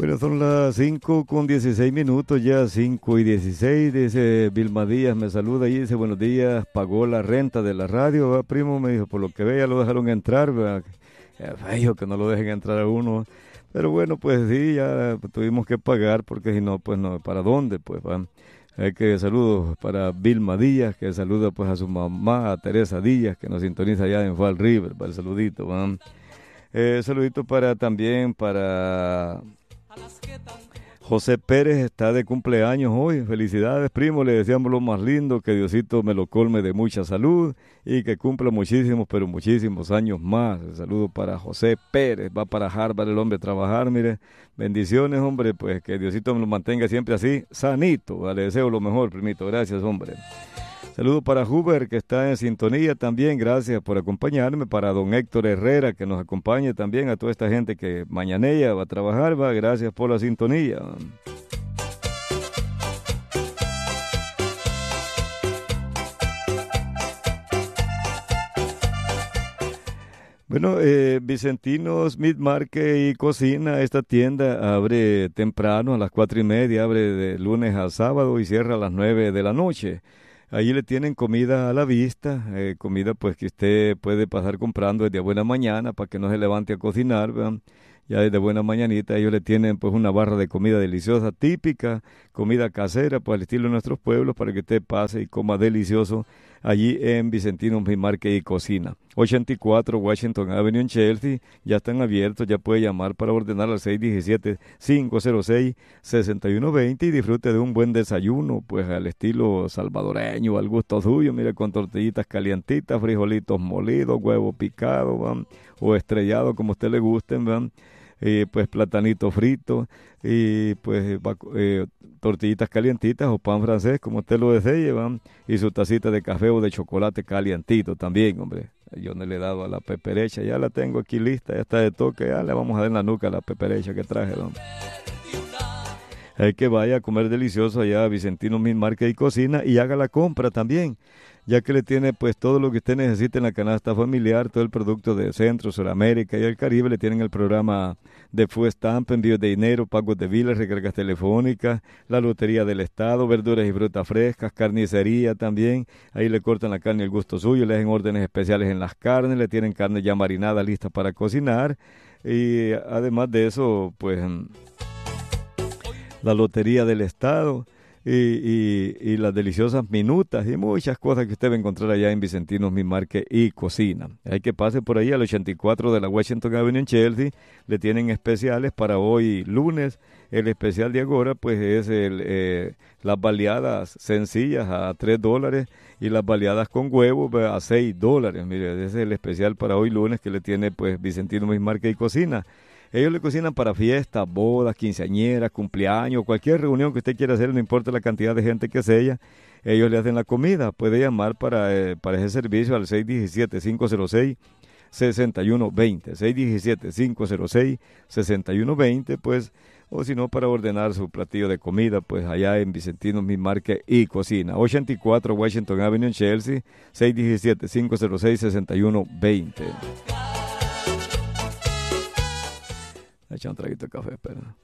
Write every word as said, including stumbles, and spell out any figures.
Bueno, son las cinco con dieciséis minutos, ya cinco y dieciséis, dice Vilma Díaz, me saluda y dice, buenos días, pagó la renta de la radio, ¿va, primo? Me dijo, por lo que vea lo dejaron entrar, ¿va? Es feo que no lo dejen entrar a uno, pero bueno, pues sí, ya tuvimos que pagar, porque si no, pues no, ¿para dónde? Pues va. Hay que saludos para Vilma Díaz, que saluda pues a su mamá, a Teresa Díaz, que nos sintoniza allá en Fall River, para el saludito, ¿va? Eh, saludito para también para José Pérez, está de cumpleaños hoy. Felicidades, primo, le deseamos lo más lindo, que Diosito me lo colme de mucha salud y que cumpla muchísimos, pero muchísimos años más. El saludo para José Pérez, va para Harvard el hombre a trabajar, mire. Bendiciones, hombre, pues que Diosito me lo mantenga siempre así, sanito. Le deseo lo mejor, primito, gracias, hombre. Saludo para Huber, que está en sintonía también, gracias por acompañarme. Para don Héctor Herrera, que nos acompañe también, a toda esta gente que mañanella va a trabajar, va, gracias por la sintonía. Bueno, eh, Vicentino Smith Market y Cocina, esta tienda abre temprano a las cuatro y media, abre de lunes a sábado y cierra a las nueve de la noche. Allí le tienen comida a la vista, eh, comida pues que usted puede pasar comprando desde buena mañana para que no se levante a cocinar, ¿verdad? Ya desde buena mañanita ellos le tienen pues una barra de comida deliciosa, típica, comida casera, pues al estilo de nuestros pueblos, para que usted pase y coma delicioso allí en Vicentino Smith Market y Cocina. ochenta y cuatro Washington Avenue en Chelsea, ya están abiertos, ya puede llamar para ordenar al seis uno siete, cinco cero seis, seis uno dos cero y disfrute de un buen desayuno, pues al estilo salvadoreño, al gusto suyo, mire, con tortillitas calientitas, frijolitos molidos, huevo picado, ¿van? O estrellado, como a usted le gusten, ¿van? Eh, pues platanito frito y pues eh, tortillitas calientitas o pan francés, como usted lo desee, ¿van? Y su tacita de café o de chocolate calientito también, hombre. Yo no le he dado a la peperecha, ya la tengo aquí lista, ya está de toque, ya le vamos a dar en la nuca a la peperecha que traje, ¿no? Hay que vaya a comer delicioso allá a Vicentino Smith Market y Cocina y haga la compra también, ya que le tiene pues todo lo que usted necesita en la canasta familiar, todo el producto de Centro, Sudamérica y el Caribe. Le tienen el programa de Food Stamp, envíos de dinero, pagos de biles, recargas telefónicas, la lotería del estado, verduras y frutas frescas, carnicería también. Ahí le cortan la carne al gusto suyo, le hacen órdenes especiales en las carnes, le tienen carne ya marinada lista para cocinar y además de eso pues la lotería del estado y, y, y las deliciosas minutas y muchas cosas que usted va a encontrar allá en Vicentino Smith Market y Cocina. Hay que pase por ahí al ochenta y cuatro de la Washington Avenue en Chelsea. Le tienen especiales para hoy lunes. El especial de ahora pues es el, eh, las baleadas sencillas a tres dólares y las baleadas con huevo pues, a seis dólares. Mire, ese es el especial para hoy lunes que le tiene pues Vicentino Smith Market y Cocina. Ellos le cocinan para fiestas, bodas, quinceañeras, cumpleaños, cualquier reunión que usted quiera hacer, no importa la cantidad de gente que sea, ellos le hacen la comida. Puede llamar para, eh, para ese servicio al seis uno siete, cinco cero seis, seis uno dos cero, seis uno siete, cinco cero seis, seis uno dos cero, pues, o si no, para ordenar su platillo de comida, pues allá en Vicentino Smith Market y Cocina. ochenta y cuatro Washington Avenue en Chelsea, seis uno siete, cinco cero seis, seis uno dos cero. Echa un traguito de café, espera.